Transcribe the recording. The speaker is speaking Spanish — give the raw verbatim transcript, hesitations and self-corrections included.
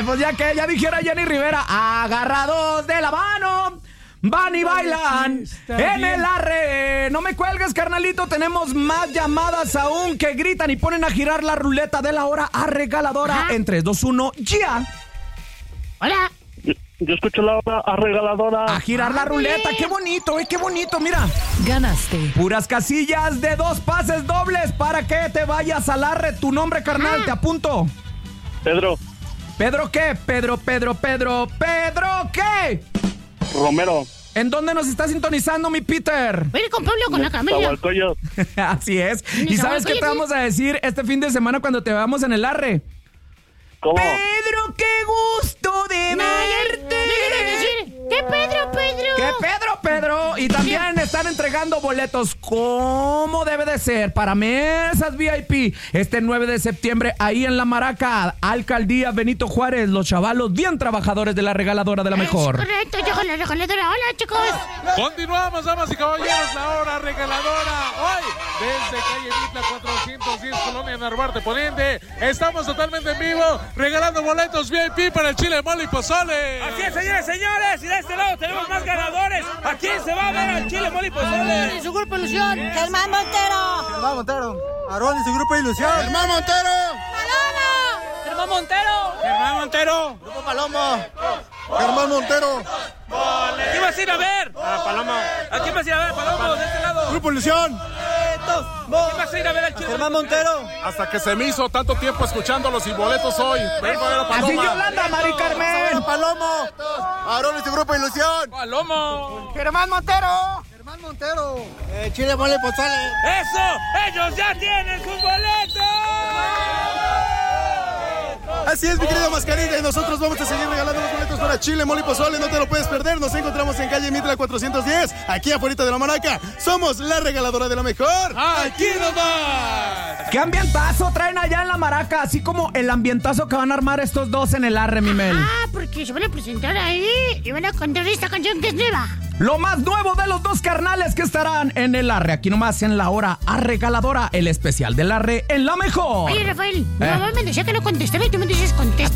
pues ya que ya dijera Jenny Rivera, agarrados de la mano, van y bailan en el arre. No me cuelgues, carnalito, tenemos más llamadas aún que gritan y ponen a girar la ruleta de la hora arregaladora. Ajá. En tres, dos, uno, ya. Hola. Yo, yo escucho la hora arregaladora. A girar la ruleta, qué bonito, eh, qué bonito, mira. Ganaste. Puras casillas de dos pases dobles para que te vayas al arre. Tu nombre, carnal, ah. te apunto. Pedro. ¿Pedro qué? Pedro, Pedro, Pedro, ¿Pedro qué? Romero. ¿En dónde nos está sintonizando, mi Peter? Voy a ir con Pablo con la Camelia. Así es. ¿Y sabes qué te vamos a decir este fin de semana cuando te veamos en el arre? ¿Cómo? Pedro, qué gusto de no, verte. ¿Qué Pedro, Pedro? ¿Qué Pedro, Pedro? Y también están entregando boletos como debe de ser para mesas V I P este nueve de septiembre ahí en La Maraca, Alcaldía Benito Juárez. Los chavalos bien trabajadores de la regaladora de la mejor. Es correcto, yo con la regaladora. Hola, chicos. Continuamos, damas y caballeros, la hora regaladora. Hoy, desde calle Mitla cuatrocientos diez, Colonia Narvarte Poniente, estamos totalmente en vivo regalando boletos V I P para el chile, mole y pozole. Así es, señores, señores, y de este lado tenemos más ganadores. ¿A quién se va a ver al chile, mole y pozole? Y su grupo Ilusión, Germán Montero. Germán Montero. Aarón y su grupo Ilusión. Germán Montero. Paloma. Germán Montero. Germán Montero. Grupo Paloma. Germán Montero. ¿A quién vas a ir a ver? A Paloma. ¿A quién vas a ir a ver, Paloma, de este lado? Grupo Ilusión. ¿A quién vas a ir a ver al chile? Germán Montero. Hasta que se me hizo tanto tiempo escuchándolos y boletos hoy. Vengo a ver a Paloma. Así Yolanda, Mari Carmen. Paloma. Aarón y su grupo Ilusión. Paloma. Germán Montero. Germán Montero. Eh, chile, mole, pozole. ¡Eso! ¡Ellos ya tienen sus boletos! Así es, mi querido Mascarilla, y nosotros vamos a seguir regalando los boletos para chile, mole y pozole. No te lo puedes perder. Nos encontramos en calle Mitla cuatrocientos diez, aquí afuera de La Maraca. Somos la regaladora de la mejor. ¡Aquí nomás! ¿Qué ambientazo traen allá en La Maraca? Así como el ambientazo que van a armar estos dos en el arre, mi Mel. Ah, porque se van a presentar ahí y van a cantar esta canción que es nueva. Lo más nuevo de los dos carnales que estarán en el arre. Aquí nomás en la hora arregaladora, el especial del arre en la mejor. Oye, Rafael, mi mamá me decía que no contestaba y tú me dices contesta.